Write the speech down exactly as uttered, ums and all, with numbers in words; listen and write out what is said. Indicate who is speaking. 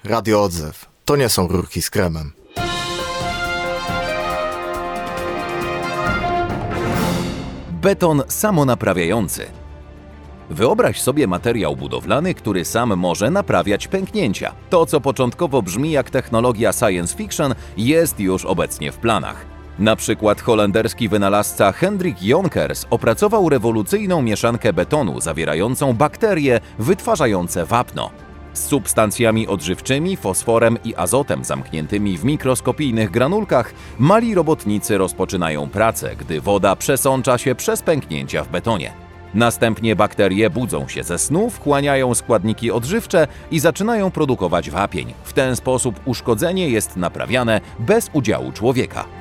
Speaker 1: radioodzew. To nie są rurki z kremem.
Speaker 2: Beton samonaprawiający. Wyobraź sobie materiał budowlany, który sam może naprawiać pęknięcia. To, co początkowo brzmi jak technologia science fiction, jest już obecnie w planach. Na przykład holenderski wynalazca Hendrik Jonkers opracował rewolucyjną mieszankę betonu zawierającą bakterie wytwarzające wapno. Z substancjami odżywczymi, fosforem i azotem zamkniętymi w mikroskopijnych granulkach, mali robotnicy rozpoczynają pracę, gdy woda przesącza się przez pęknięcia w betonie. Następnie bakterie budzą się ze snu, wchłaniają składniki odżywcze i zaczynają produkować wapień. W ten sposób uszkodzenie jest naprawiane bez udziału człowieka.